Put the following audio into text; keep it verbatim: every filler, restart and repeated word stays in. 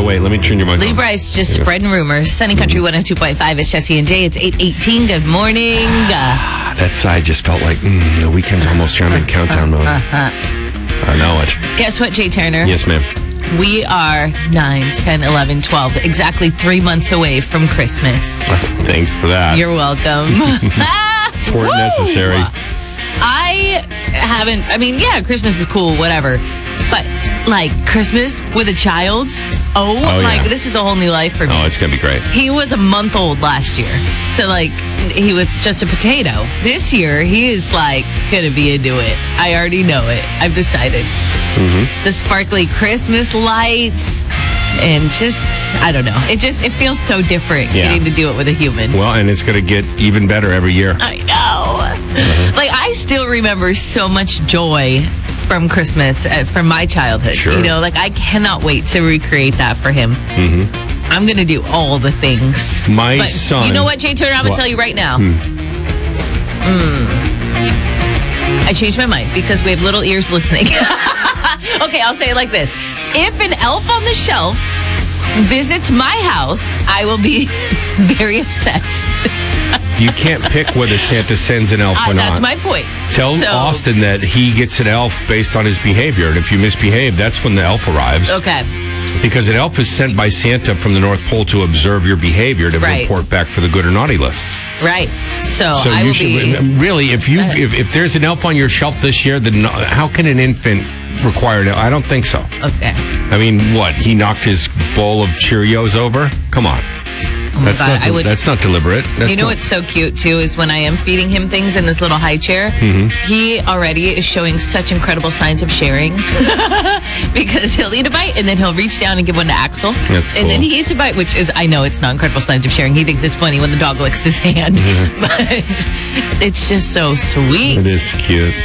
wait. Let me turn your mic on. Libra is just spreading rumors. Sunny Country one oh two point five. It's Jesse and Jay. It's eight eighteen. Good morning. Uh, that side just felt like mm, the weekend's almost here. I'm in countdown mode. I know it. Guess what, Jay Turner? Yes, ma'am. We are nine, ten, eleven, twelve, exactly three months away from Christmas. Thanks for that. You're welcome. Important necessary. I haven't, I mean, yeah, Christmas is cool, whatever. But, like, Christmas with a child? Oh, Oh, my, yeah. this is a whole new life for me. Oh, it's going to be great. He was a month old last year. So, like, he was just a potato. This year, he is, like, going to be into it. I already know it. I've decided. Mm-hmm. The sparkly Christmas lights and just, I don't know. It just, it feels so different Yeah. getting to do it with a human. Well, and it's going to get even better every year. I know. Mm-hmm. Like, I still remember so much joy from Christmas, uh, from my childhood. Sure. You know, like, I cannot wait to recreate that for him. Mm-hmm. I'm going to do all the things. My but son... You know what, Jay Turner? I'm going What? to tell you right now. Hmm. Mm. I changed my mind because we have little ears listening. Okay, I'll say it like this. If an elf on the shelf visits my house, I will be very upset. You can't pick whether Santa sends an elf Uh, or not. that's my point. Tell So- Austin that he gets an elf based on his behavior, and if you misbehave, that's when the elf arrives. Okay. Because an elf is sent by Santa from the North Pole to observe your behavior to Right. report back for the good or naughty list. Right. So, So I you will should be... really, if you if, if there's an elf on your shelf this year, then no- how can an infant require an elf? I don't think so. Okay. I mean, what? He knocked his bowl of Cheerios over? Come on. Oh my That's God, not I would... that's not deliberate. That's You know not- what's so cute, too, is when I am feeding him things in this little high chair, Mm-hmm. he already is showing such incredible signs of sharing because he'll eat a bite and then he'll reach down and give one to Axel. That's And then cool. he eats a bite, which is, I know it's not incredible signs of sharing. He thinks it's funny when the dog licks his hand, Mm-hmm. but it's just so sweet. It is cute.